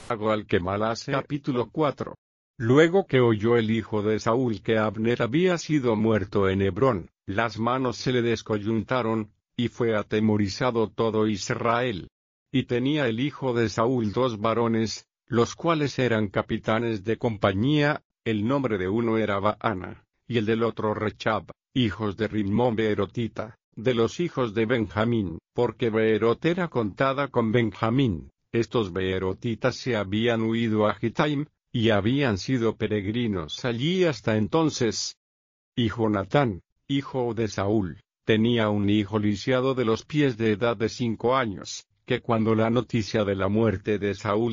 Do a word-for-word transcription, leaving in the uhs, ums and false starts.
Hago al que mal hace. Capítulo cuatro. Luego que oyó el hijo de Saúl que Abner había sido muerto en Hebrón, las manos se le descoyuntaron, y fue atemorizado todo Israel. Y tenía el hijo de Saúl dos varones, los cuales eran capitanes de compañía, el nombre de uno era Baana, y el del otro Rechab, hijos de Rimón Beerotita, de los hijos de Benjamín, porque Beerot era contada con Benjamín. Estos beerotitas se habían huido a Gitaim, y habían sido peregrinos allí hasta entonces. Y Jonatán, hijo de Saúl, tenía un hijo lisiado de los pies de edad de cinco años, que cuando la noticia de la muerte de Saúl